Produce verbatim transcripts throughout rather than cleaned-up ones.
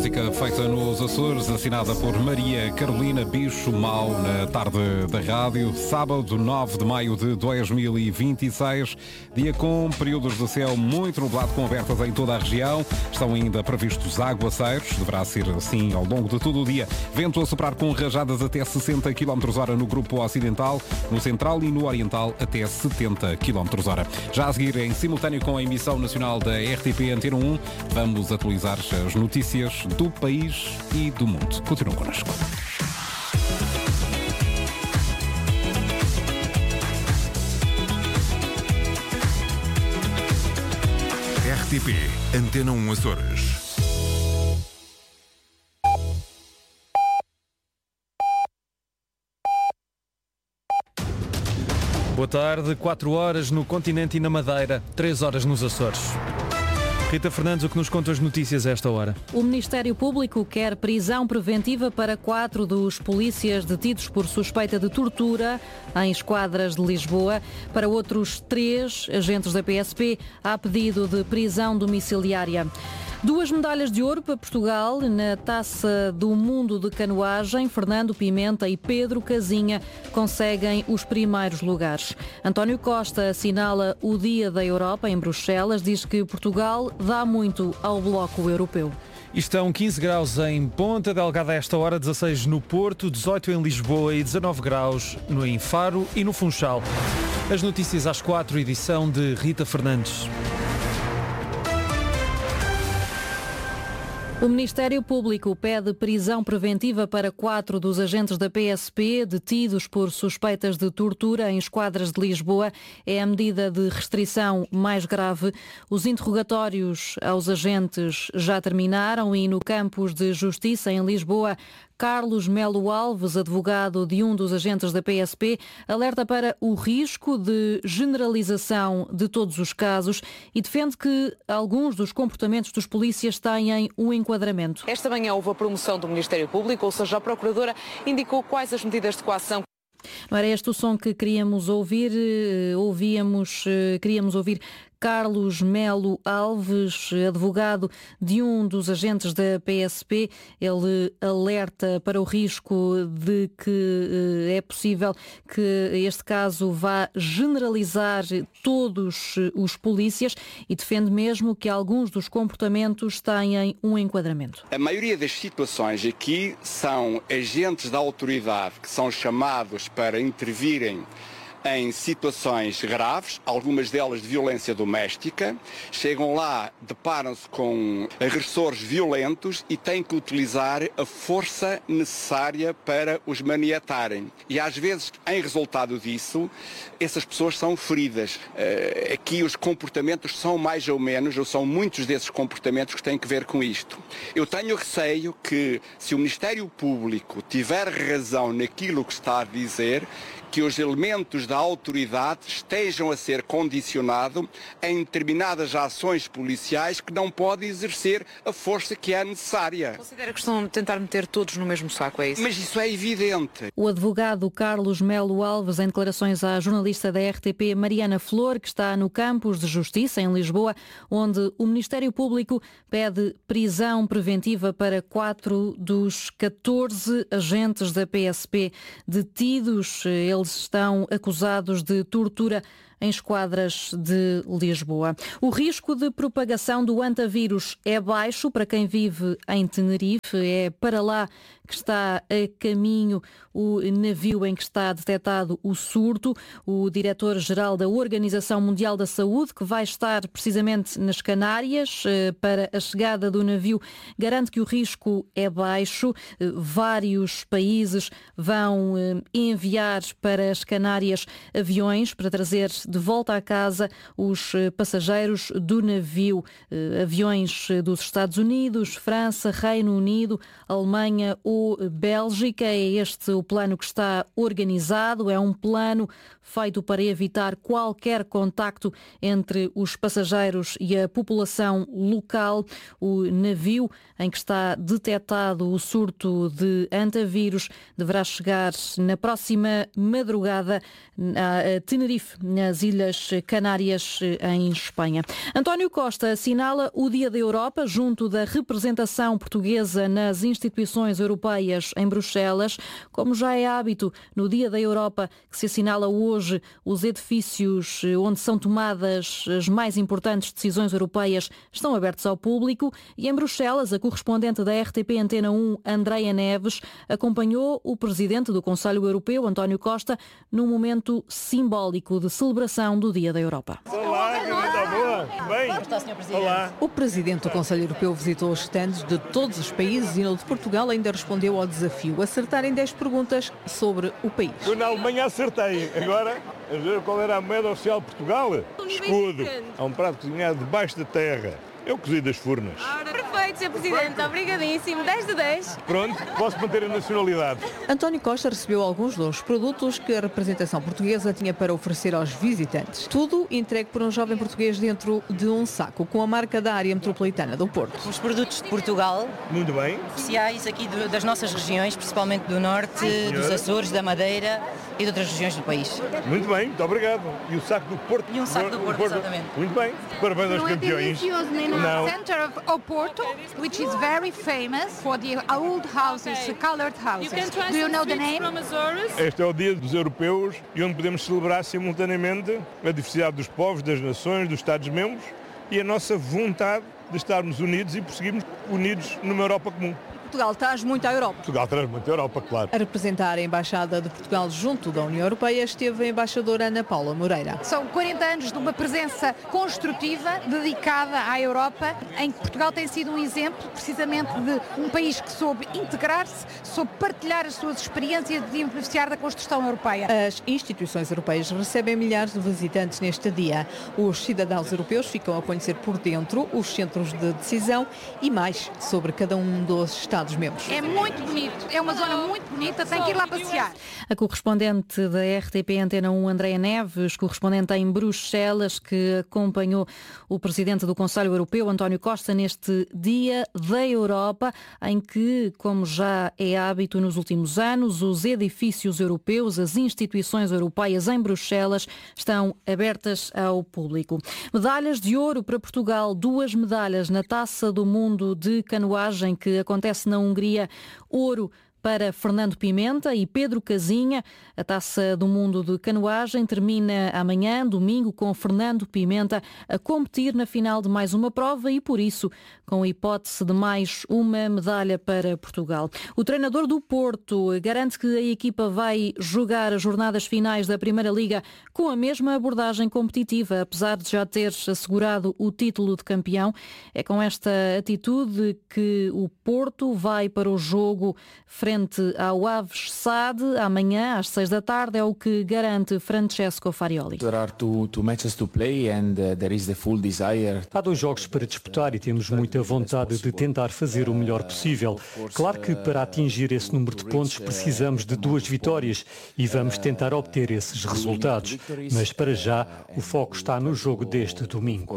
música feita nos Açores, assinada por Maria Carolina Bicho Mau, na tarde da rádio, sábado nove de maio de dois mil e vinte e seis, dia com períodos de céu muito nublado com abertas em toda a região. Estão ainda previstos aguaceiros, deverá ser assim ao longo de todo o dia. Vento a soprar com rajadas até sessenta quilómetros hora no grupo ocidental, no central e no oriental até setenta quilómetros hora. Já a seguir, em simultâneo com a emissão nacional da R T P Antena um, vamos atualizar as notícias do país e do mundo. Continuem connosco. R T P Antena um Açores. Boa tarde, quatro horas no continente e na Madeira, três horas nos Açores. Rita Fernandes, o que nos conta as notícias a esta hora? O Ministério Público quer prisão preventiva para quatro dos polícias detidos por suspeita de tortura em esquadras de Lisboa. Para outros três agentes da P S P, há pedido de prisão domiciliária. Duas medalhas de ouro para Portugal na Taça do Mundo de Canoagem. Fernando Pimenta e Pedro Casinha conseguem os primeiros lugares. António Costa assinala o Dia da Europa em Bruxelas. Diz que Portugal dá muito ao Bloco Europeu. Estão quinze graus em Ponta Delgada a esta hora, dezasseis no Porto, dezoito em Lisboa e dezanove graus no em Faro e no Funchal. As notícias às quatro, edição de Rita Fernandes. O Ministério Público pede prisão preventiva para quatro dos agentes da P S P detidos por suspeitas de tortura em esquadras de Lisboa. É a medida de restrição mais grave. Os interrogatórios aos agentes já terminaram e no Campus de Justiça em Lisboa, Carlos Melo Alves, advogado de um dos agentes da P S P, alerta para o risco de generalização de todos os casos e defende que alguns dos comportamentos dos polícias têm um enquadramento. Esta manhã houve a promoção do Ministério Público, ou seja, a Procuradora indicou quais as medidas de coação. Não era este o som que queríamos ouvir, ouvíamos, queríamos ouvir Carlos Melo Alves, advogado de um dos agentes da P S P. Ele alerta para o risco de que é possível que este caso vá generalizar todos os polícias e defende mesmo que alguns dos comportamentos têm um enquadramento. A maioria das situações aqui são agentes da autoridade que são chamados para intervirem em situações graves, algumas delas de violência doméstica, chegam lá, deparam-se com agressores violentos e têm que utilizar a força necessária para os maniatarem. E às vezes, em resultado disso, essas pessoas são feridas. Aqui os comportamentos são mais ou menos, ou são muitos desses comportamentos que têm que ver com isto. Eu tenho receio que, se o Ministério Público tiver razão naquilo que está a dizer, que os elementos da autoridade estejam a ser condicionados em determinadas ações policiais que não podem exercer a força que é necessária. Considera que estão a tentar meter todos no mesmo saco, é isso? Mas isso é evidente. O advogado Carlos Melo Alves, em declarações à jornalista da R T P Mariana Flor, que está no Campus de Justiça, em Lisboa, onde o Ministério Público pede prisão preventiva para quatro dos catorze agentes da P S P detidos. Eles estão acusados de tortura em esquadras de Lisboa. O risco de propagação do antavírus é baixo para quem vive em Tenerife. É para lá que está a caminho o navio em que está detectado o surto. O diretor-geral da Organização Mundial da Saúde, que vai estar precisamente nas Canárias para a chegada do navio, garante que o risco é baixo. Vários países vão enviar para as Canárias aviões para trazer de volta a casa os passageiros do navio. Aviões dos Estados Unidos, França, Reino Unido, Alemanha ou Bélgica. É este o plano que está organizado. É um plano feito para evitar qualquer contacto entre os passageiros e a população local. O navio em que está detectado o surto de antavírus deverá chegar na próxima madrugada a Tenerife, nas nas Ilhas Canárias, em Espanha. António Costa assinala o Dia da Europa junto da representação portuguesa nas instituições europeias em Bruxelas. Como já é hábito, no Dia da Europa, que se assinala hoje, os edifícios onde são tomadas as mais importantes decisões europeias estão abertos ao público e em Bruxelas, a correspondente da R T P Antena um, Andreia Neves, acompanhou o presidente do Conselho Europeu, António Costa, num momento simbólico de celebração do Dia da Europa. Olá, está boa? Bem? Como está, senhor Presidente? Olá. O Presidente do Conselho Europeu visitou os stands de todos os países e no de Portugal ainda respondeu ao desafio, acertar em dez perguntas sobre o país. Eu na Alemanha acertei. Agora, a ver qual era a moeda oficial de Portugal? Escudo. Há um prato cozinhado debaixo da terra. Eu cozi das furnas. Perfeito, senhor Presidente. Obrigadíssimo. dez de dez. Pronto, posso manter a nacionalidade. António Costa recebeu alguns dos produtos que a representação portuguesa tinha para oferecer aos visitantes. Tudo entregue por um jovem português dentro de um saco, com a marca da área metropolitana do Porto. Os produtos de Portugal. Muito bem. Oficiais aqui do, das nossas regiões, principalmente do Norte, Ai, dos Açores, da Madeira e de outras regiões do país. Muito bem, muito obrigado. E o saco do Porto? E um saco do Porto, Porto. Exatamente. Muito bem. Parabéns aos campeões. No center of Oporto, which is very famous for the old houses, the colored houses. Do you know the name? Este é o Dia dos Europeus e onde podemos celebrar simultaneamente a diversidade dos povos, das nações, dos Estados-membros e a nossa vontade de estarmos unidos e prosseguirmos unidos numa Europa comum. Portugal traz muito à Europa. Portugal traz muito à Europa, claro. A representar a Embaixada de Portugal junto da União Europeia esteve a embaixadora Ana Paula Moreira. São quarenta anos de uma presença construtiva, dedicada à Europa, em que Portugal tem sido um exemplo precisamente de um país que soube integrar-se, soube partilhar as suas experiências de beneficiar da construção europeia. As instituições europeias recebem milhares de visitantes neste dia. Os cidadãos europeus ficam a conhecer por dentro os centros de decisão e mais sobre cada um dos estados membros. É muito bonito, é uma zona muito bonita, tem que ir lá passear. A correspondente da R T P Antena um, Andreia Neves, correspondente em Bruxelas, que acompanhou o presidente do Conselho Europeu, António Costa, neste Dia da Europa, em que, como já é hábito nos últimos anos, os edifícios europeus, as instituições europeias em Bruxelas, estão abertas ao público. Medalhas de ouro para Portugal, duas medalhas na Taça do Mundo de Canoagem, que acontece na Hungria. Ouro para Fernando Pimenta e Pedro Casinha. A Taça do Mundo de Canoagem termina amanhã, domingo, com Fernando Pimenta a competir na final de mais uma prova e, por isso, com a hipótese de mais uma medalha para Portugal. O treinador do Porto garante que a equipa vai jogar as jornadas finais da Primeira Liga com a mesma abordagem competitiva, apesar de já ter assegurado o título de campeão. É com esta atitude que o Porto vai para o jogo frente ao Aves S A D amanhã às seis da tarde, é o que garante Francesco Farioli. Há dois jogos para disputar e temos muita vontade de tentar fazer o melhor possível. Claro que para atingir esse número de pontos precisamos de duas vitórias e vamos tentar obter esses resultados. Mas para já o foco está no jogo deste domingo.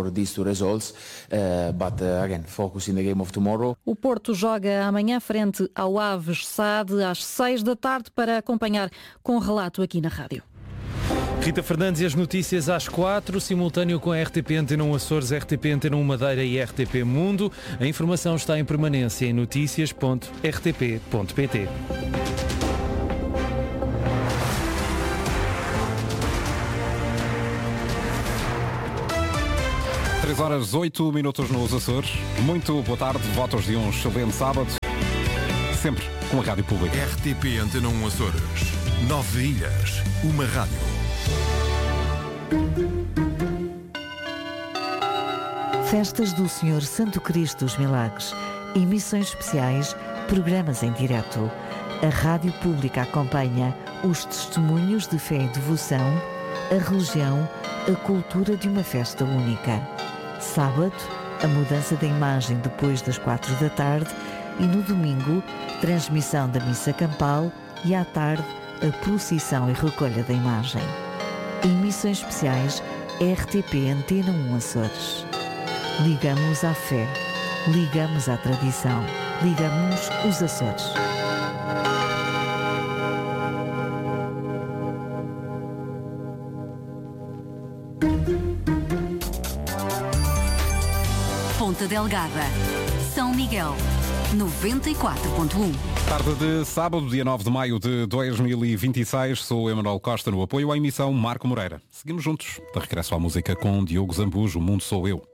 O Porto joga amanhã frente ao Aves S A D às seis da tarde para acompanhar com relato aqui na rádio. Rita Fernandes e as notícias às quatro, simultâneo com a R T P Antena um Açores, R T P Antena um Madeira e R T P Mundo. A informação está em permanência em notícias ponto r t p ponto p t. três horas oito minutos nos Açores. Muito boa tarde, votos de um excelente sábado. Sempre com a Rádio Pública. R T P Antena um Açores. Nove ilhas, uma rádio. Festas do Senhor Santo Cristo dos Milagres. Emissões especiais, programas em direto. A Rádio Pública acompanha os testemunhos de fé e devoção, a religião, a cultura de uma festa única. Sábado, a mudança da imagem depois das quatro da tarde e no domingo, transmissão da missa campal e à tarde, a procissão e recolha da imagem. Emissões especiais R T P Antena um Açores. Ligamos à fé, ligamos à tradição, ligamos os Açores. Ponta Delgada. São Miguel, noventa e quatro ponto um. Tarde de sábado, dia nove de maio de dois mil e vinte e seis, sou Emanuel Costa no apoio à emissão Marco Moreira. Seguimos juntos, de regresso à música com Diogo Zambujo, O Mundo Sou Eu.